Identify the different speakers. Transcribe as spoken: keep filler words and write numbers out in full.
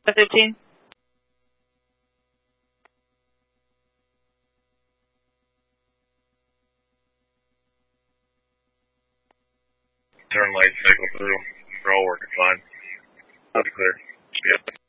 Speaker 1: fifteen.
Speaker 2: Turn light cycle through. We're all working fine. That's clear. Yep.